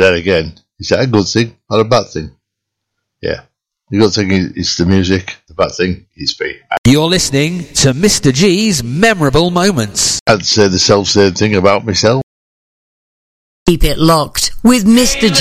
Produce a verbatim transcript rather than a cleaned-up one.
then again, is that a good thing or a bad thing? Yeah. The good thing is, is the music. The bad thing is fee. You're listening to Mister G's Memorable Moments. I'd say the self-same thing about myself. Keep it locked with Mister G.